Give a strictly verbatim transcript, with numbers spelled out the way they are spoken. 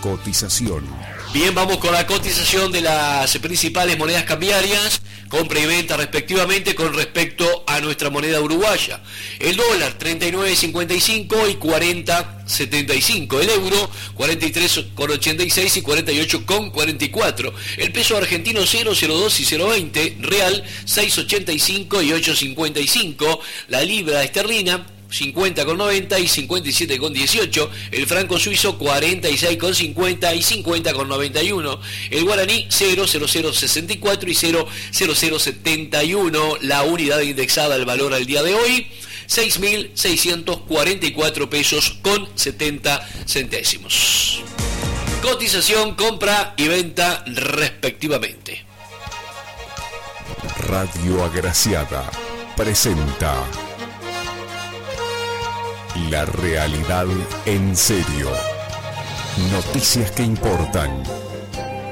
cotización. Bien, vamos con la cotización de las principales monedas cambiarias, compra y venta respectivamente con respecto a nuestra moneda uruguaya. El dólar treinta y nueve cincuenta y cinco y cuarenta setenta y cinco. El euro cuarenta y tres ochenta y seis y cuarenta y ocho cuarenta y cuatro. El peso argentino cero cero dos y cero veinte. Real seis ochenta y cinco y ocho cincuenta y cinco. La libra esterlina cincuenta noventa y cincuenta y siete dieciocho, el franco suizo cuarenta y seis cincuenta y cincuenta noventa y uno, el guaraní cero cero cero sesenta y cuatro y cero cero cero setenta y uno, la unidad indexada al valor al día de hoy, seis mil seiscientos cuarenta y cuatro pesos con setenta centésimos. Cotización, compra y venta respectivamente. Radio Agraciada presenta La realidad en serio. Noticias que importan